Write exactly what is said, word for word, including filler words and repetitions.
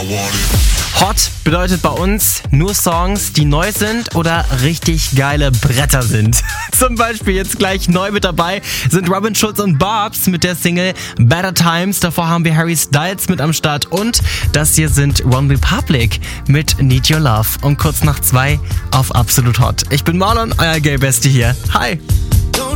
Hot bedeutet bei uns nur Songs, die neu sind oder richtig geile Bretter sind. Zum Beispiel jetzt gleich neu mit dabei sind Robin Schulz und Barbs mit der Single Better Times. Davor haben wir Harry Styles mit am Start und das hier sind One Republic mit Need Your Love. Und kurz nach zwei auf Absolut Hot. Ich bin Marlon, euer Gay-Bestie hier. Hi!